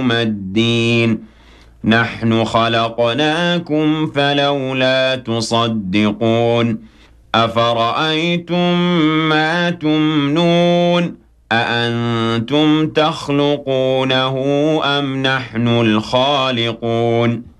الدين نحن خلقناكم فلولا تصدقون أفرأيتم ما تمنون أأنتم تخلقونه أم نحن الخالقون